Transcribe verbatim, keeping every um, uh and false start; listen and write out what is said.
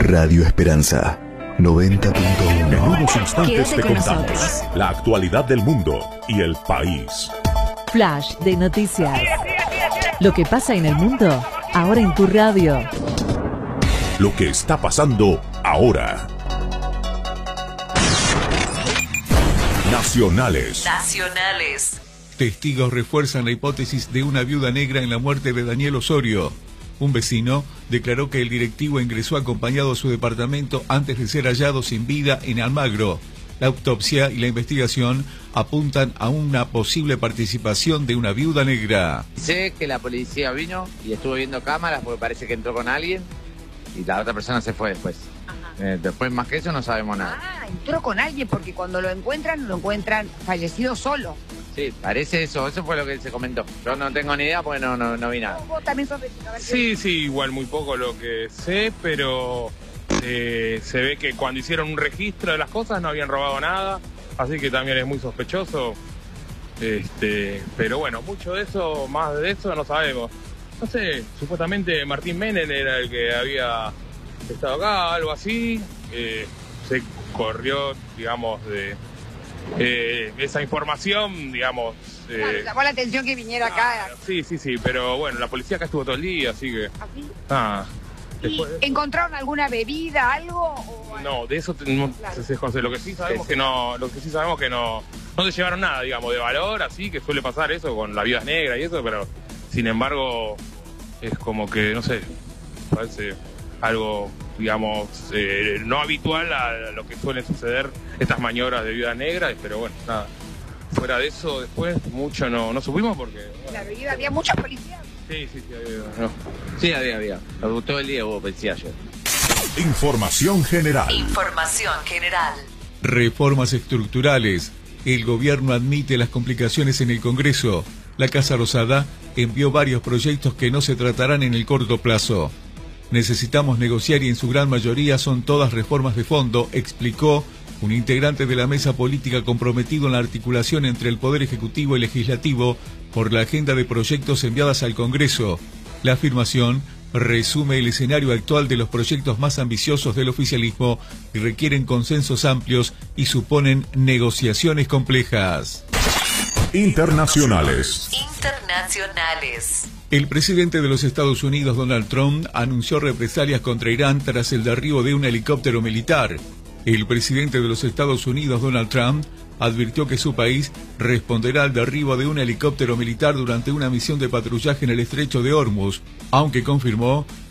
Radio Esperanza noventa punto uno. En unos instantes Quédate te con contamos nosotros. la actualidad del mundo y el país. Flash de noticias. Lo que pasa en el mundo, ahora en tu radio. Lo que está pasando ahora. Nacionales. Nacionales. Testigos refuerzan la hipótesis de una viuda negra en la muerte de Daniel Osorio. Un vecino declaró que el directivo ingresó acompañado a su departamento antes de ser hallado sin vida en Almagro. La autopsia y la investigación apuntan a una posible participación de una viuda negra. Sé que la policía vino y estuvo viendo cámaras porque parece que entró con alguien y la otra persona se fue después. Eh, después más que eso no sabemos nada. Ah, entró con alguien porque cuando lo encuentran, lo encuentran fallecido solo. Sí, parece eso, eso fue lo que se comentó. Yo no tengo ni idea porque no, no, no vi nada. ¿Vos también sos vecino? A ver qué- Sí, sí, igual muy poco lo que sé, pero eh, se ve que cuando hicieron un registro de las cosas no habían robado nada, así que también es muy sospechoso. Este, pero bueno, mucho de eso, más de eso no sabemos. No sé, supuestamente Martín Menem era el que había estado acá, algo así. Eh, se corrió, digamos, de eh, esa información, digamos. eh, Claro, llamó la atención que viniera acá. Sí, sí, sí, pero bueno, la policía acá estuvo todo el día, así que... Así. Ah, ¿Y después de eso- encontraron alguna bebida, algo? O... no, de eso te- no Claro. se desconoce. Lo que sí sabemos Sí, sí. que no, lo que sí sabemos que no, no se llevaron nada, digamos, de valor, así que suele pasar eso con la viuda negra y eso, pero sin embargo es como que, no sé, parece algo, digamos, eh, no habitual a lo que suelen suceder estas maniobras de viuda negra, pero bueno, nada. Fuera de eso, después mucho no, no supimos porque... bueno, La bebida, había muchos policías. sí, sí, sí, había- no. Sí, había, había. Todo el día hubo policía ayer. Información general. Información general. Reformas estructurales. El gobierno admite las complicaciones en el Congreso. La Casa Rosada envió varios proyectos que no se tratarán en el corto plazo. Necesitamos negociar y en su gran mayoría son todas reformas de fondo, explicó un integrante de la mesa política comprometido en la articulación entre el Poder Ejecutivo y Legislativo por la agenda de proyectos enviadas al Congreso. La afirmación resume el escenario actual de los proyectos más ambiciosos del oficialismo y requieren consensos amplios y suponen negociaciones complejas. Internacionales. Internacionales. El presidente de los Estados Unidos, Donald Trump, anunció represalias contra Irán tras el derribo de un helicóptero militar. El presidente de los Estados Unidos, Donald Trump, advirtió que su país responderá al derribo de un helicóptero militar durante una misión de patrullaje en el estrecho de Hormuz, aunque confirmó